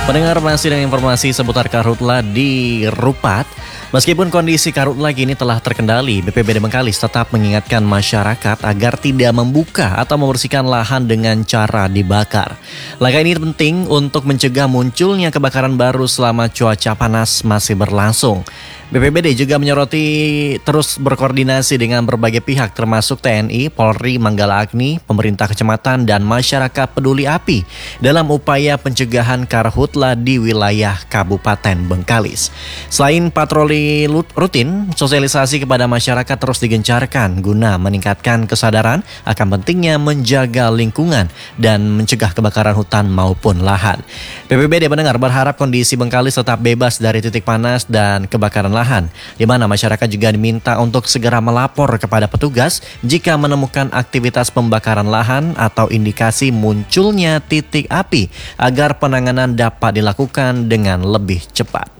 Pendengar masih dengan informasi seputar karhutla di Rupat. Meskipun kondisi karhutla kini telah terkendali, BPBD Bengkalis tetap mengingatkan masyarakat agar tidak membuka atau membersihkan lahan dengan cara dibakar. Langkah ini penting untuk mencegah munculnya kebakaran baru selama cuaca panas masih berlangsung. BPBD juga menyoroti terus berkoordinasi dengan berbagai pihak termasuk TNI, Polri, Manggala Agni, pemerintah kecamatan, dan masyarakat peduli api dalam upaya pencegahan karhutla di wilayah Kabupaten Bengkalis. Selain patroli rutin, sosialisasi kepada masyarakat terus digencarkan guna meningkatkan kesadaran akan pentingnya menjaga lingkungan dan mencegah kebakaran hutan maupun lahan. BPBD mendengar berharap kondisi Bengkalis tetap bebas dari titik panas dan kebakaran lahan, di mana masyarakat juga diminta untuk segera melapor kepada petugas jika menemukan aktivitas pembakaran lahan atau indikasi munculnya titik api agar penanganan dapat dilakukan dengan lebih cepat.